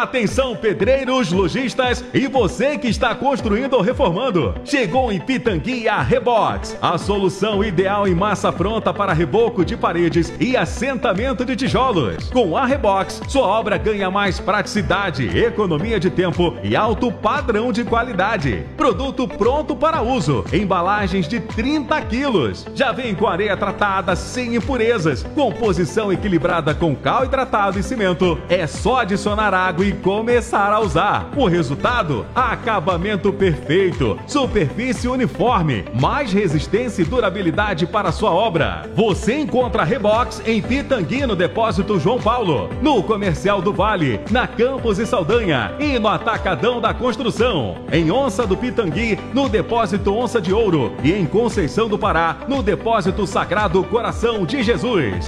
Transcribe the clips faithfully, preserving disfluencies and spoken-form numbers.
Atenção, pedreiros, lojistas e você que está construindo ou reformando. Chegou em Pitangui a Rebox, a solução ideal em massa pronta para reboco de paredes e assentamento de tijolos. Com a Rebox, sua obra ganha mais praticidade, economia de tempo e alto padrão de qualidade. Produto pronto para uso, embalagens de trinta quilos. Já vem com areia tratada sem impurezas, composição equilibrada com cal hidratado e cimento. É só adicionar água e começar a usar. O resultado? Acabamento perfeito, superfície uniforme, mais resistência e durabilidade para sua obra. Você encontra a Rebox em Pitangui, no Depósito João Paulo, no Comercial do Vale, na Campos e Saldanha e no Atacadão da Construção. Em Onça do Pitangui, no Depósito Onça de Ouro e em Conceição do Pará, no Depósito Sagrado Coração de Jesus.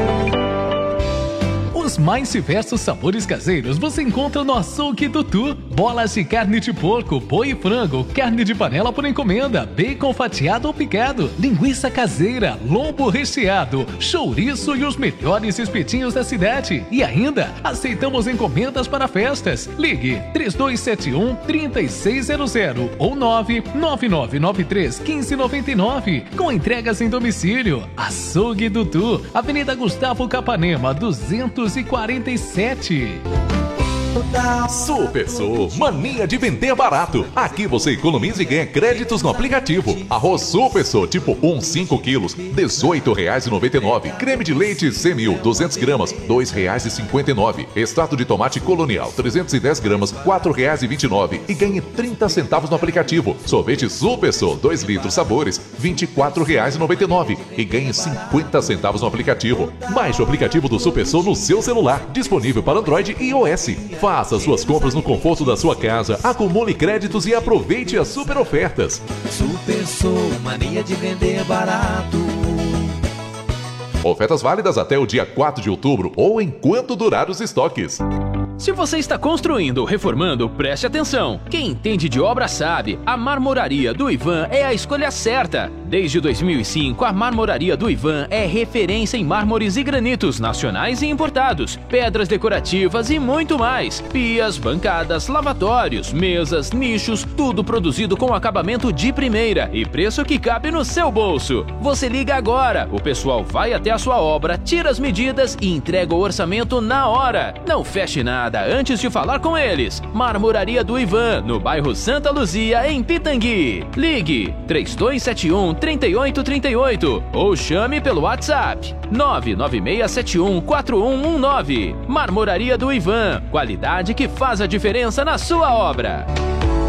Os mais diversos sabores caseiros você encontra no Açougue Tutu. Bolas de carne de porco, boi e frango, carne de panela por encomenda, bacon fatiado ou picado, linguiça caseira, lombo recheado, chouriço e os melhores espetinhos da cidade. E ainda, aceitamos encomendas para festas. Ligue três dois sete um, três seis zero zero ou nove nove nove nove três, um cinco nove nove. Com entregas em domicílio. Açougue Tutu, Avenida Gustavo Capanema, duzentos e quarenta e sete. Super Sul, mania de vender barato. Aqui você economiza e ganha créditos no aplicativo. Arroz Super Sul, tipo um, cinco quilos, dezoito reais e noventa e nove. Creme de leite Semil, duzentas gramas, dois reais e cinquenta e nove. Extrato de tomate Colonial, trezentas e dez gramas, quatro reais e vinte e nove. E ganhe trinta centavos no aplicativo. Sorvete Super Sul, dois litros sabores, vinte e quatro reais e noventa e nove. E ganhe cinquenta centavos no aplicativo. Baixe o aplicativo do Super Sul no seu celular, disponível para Android e iOS. Faça suas compras no conforto da sua casa, acumule créditos e aproveite as super ofertas. Super Sul, mania de vender barato. Ofertas válidas até o dia quatro de outubro ou enquanto durar os estoques. Se você está construindo ou reformando, preste atenção. Quem entende de obra sabe, a Marmoraria do Ivan é a escolha certa. Desde dois mil e cinco, a Marmoraria do Ivan é referência em mármores e granitos nacionais e importados, pedras decorativas e muito mais. Pias, bancadas, lavatórios, mesas, nichos, tudo produzido com acabamento de primeira e preço que cabe no seu bolso. Você liga agora, o pessoal vai até a sua obra, tira as medidas e entrega o orçamento na hora. Não feche nada antes de falar com eles. Marmoraria do Ivan, no bairro Santa Luzia, em Pitangui. Ligue três dois sete um, três oito três oito ou chame pelo WhatsApp nove nove seis sete um, quatro um um nove. Marmoraria do Ivan, qualidade que faz a diferença na sua obra.